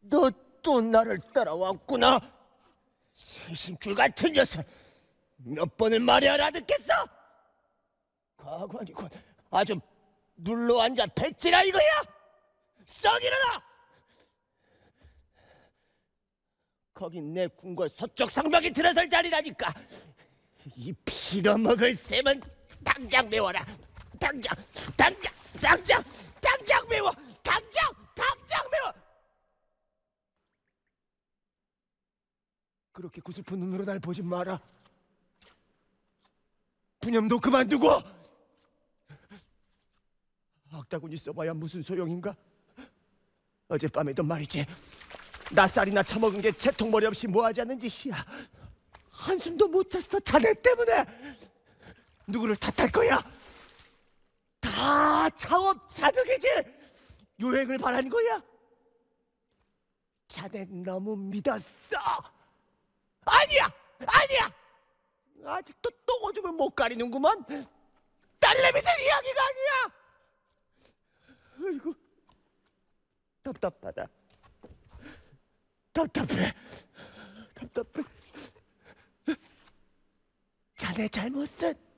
너 또 나를 따라왔구나. 새신줄 같은 녀석. 몇 번을 말해 알아듣겠어? 과관이군. 아주 눌러앉아 백지라 이거야. 썩 일어나. 거긴 내 궁궐 서쪽 성벽이 들어설 자리라니까. 이 빌어먹을 셈은 당장 메워라. 당장 메워. 당장 메워. 그렇게 구슬픈 눈으로 날 보지 마라. 분념도 그만두고. 악다군이 써봐야 무슨 소용인가? 어젯밤에도 말이지. 낯살이나 처먹은 게 채통머리 없이 뭐하지 않는 짓이야. 한숨도 못 잤어. 자네 때문에. 누구를 탓할 거야? 다 차업자득이지. 유행을 바란 거야. 자네 너무 믿었어. 아니야. 아직도 똥오줌을 못 가리는구만. 딸내미들 이야기가 아니야. 아이고, 답답하다. 답답해. 자네 잘못은